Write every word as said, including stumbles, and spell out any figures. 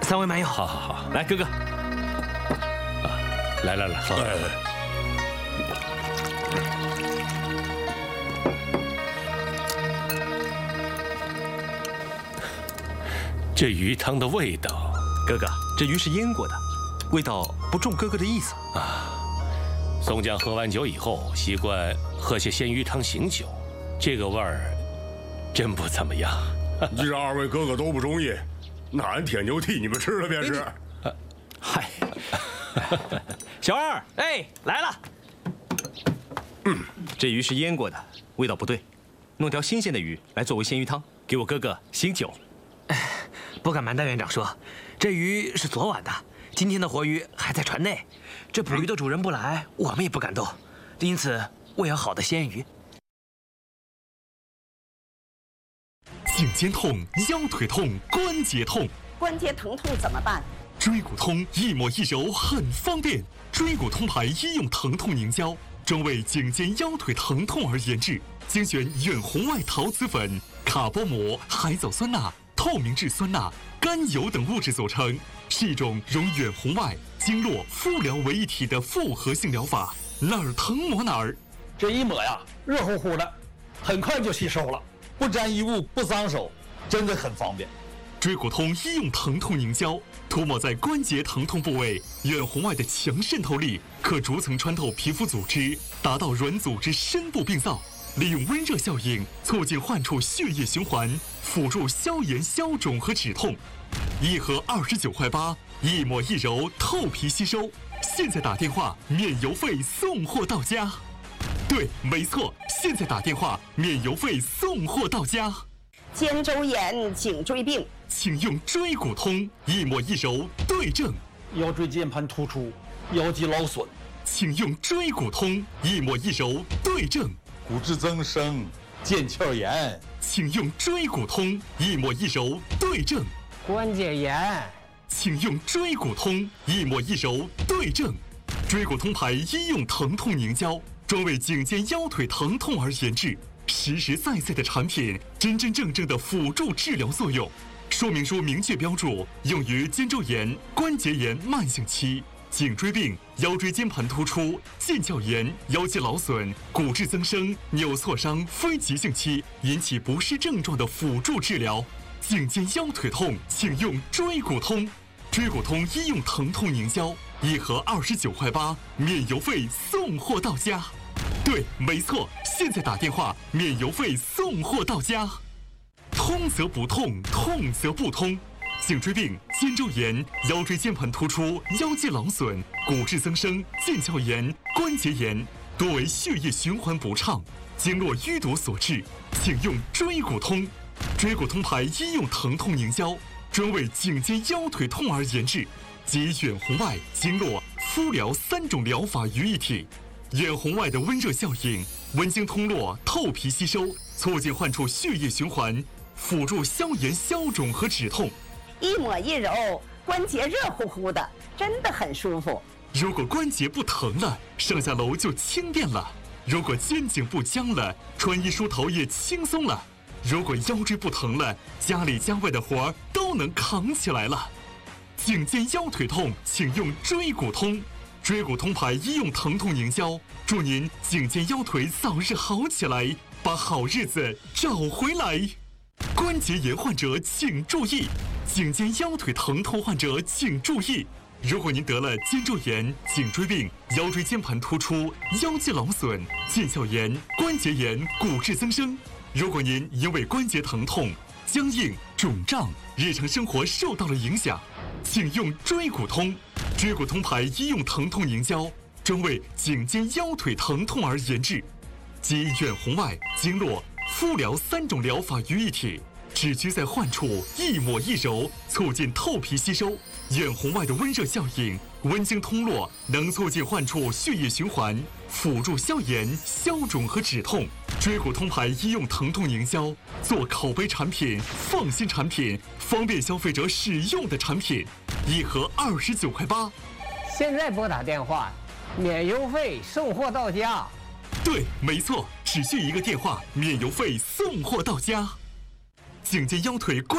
三位慢用。 好好好， 来，哥哥。 啊，来来来，好。 哎， 这鱼汤的味道， 哥哥，这鱼是腌过的，味道不中哥哥的意思啊。宋江喝完酒以后，习惯喝些鲜鱼汤醒酒，这个味儿真不怎么样。 既然二位哥哥都不中意，那俺添酒替你们吃了便是。 嗨，小二，哎，来了。嗯，这鱼是腌过的，味道不对，弄条新鲜的鱼来作为鲜鱼汤，给我哥哥醒酒。 不敢瞒大院长说，这鱼是昨晚的，今天的活鱼还在船内。这捕鱼的主人不来，我们也不敢动，因此我要好的鲜鱼。 颈肩痛、腰腿痛、关节痛， 关节疼痛怎么办？ 椎骨通一抹一揉很方便，椎骨通牌医用疼痛凝胶，专为颈肩腰腿疼痛而研制，精选远红外陶瓷粉、卡波膜、海藻酸钠、透明质酸钠、甘油等物质组成，是一种融远红外、经络、敷疗为一体的复合性疗法，哪儿疼抹哪儿。 这一抹呀，热乎乎的，很快就吸收了，不沾衣物，不脏手，真的很方便。 椎骨通医用疼痛凝胶，涂抹在关节疼痛部位，远红外的强渗透力可逐层穿透皮肤组织，达到软组织深部病灶。利用温热效应促进患处血液循环，辅助消炎消肿和止痛。一盒二十九块八，一抹一揉，透皮吸收。现在打电话免邮费送货到家。对，没错，现在打电话免邮费送货到家。 肩周炎、颈椎病， 请用椎骨通，一抹一揉对症。 腰椎间盘突出、腰肌劳损， 请用椎骨通，一抹一揉对症。 骨质增生、腱鞘炎， 请用椎骨通，一抹一揉对症。 关节炎， 请用椎骨通，一抹一揉对症。椎骨通牌医用疼痛凝胶，专为颈肩腰腿疼痛而研制，实实在在的产品，真真正正的辅助治疗作用。说明书明确标注，用于肩周炎、关节炎慢性期、颈椎病、腰椎间盘突出、腱鞘炎、腰肌劳损、骨质增生、扭挫伤非急性期引起不适症状的辅助治疗。颈肩腰腿痛，请用椎骨通。椎骨通医用疼痛凝胶，一盒二十九块八，免邮费送货到家。对，没错，现在打电话免邮费送货到家。通则不痛，痛则不通。颈椎病、肩周炎、腰椎间盘突出、腰肌劳损、骨质增生、腱鞘炎、关节炎，多为血液循环不畅、经络淤堵所致，请用椎骨通。椎骨通牌医用疼痛凝胶，专为颈肩腰腿痛而研制，集远红外、经络、敷疗三种疗法于一体。远红外的温热效应，温经通络，透皮吸收，促进患处血液循环，辅助消炎消肿和止痛。 一抹一揉，关节热乎乎的，真的很舒服。 如果关节不疼了，上下楼就轻便了；如果肩颈不僵了，穿衣梳头也轻松了；如果腰椎不疼了，家里家外的活儿都能扛起来了。颈肩腰腿痛，请用椎骨通。椎骨通牌医用疼痛凝胶，祝您颈肩腰腿早日好起来，把好日子找回来。关节炎患者请注意，颈肩腰腿疼痛患者请注意。如果您得了肩周炎、颈椎病、腰椎间盘突出、腰肌劳损、腱鞘炎、关节炎、骨质增生，如果您因为关节疼痛、僵硬、肿胀，日常生活受到了影响，请用椎骨通。椎骨通牌医用疼痛凝胶，专为颈肩腰腿疼痛而研制，集远红外、经络、敷疗三种疗法于一体，只需在患处一抹一揉，促进透皮吸收。远红外的温热效应，温经通络，能促进患处血液循环，辅助消炎、消肿和止痛。椎骨通牌医用疼痛凝胶，做口碑产品、放心产品、方便消费者使用的产品，一盒二十九块八。 现在拨打电话，免邮费送货到家。 对，没错，只需一个电话，免邮费送货到家。颈肩腰腿关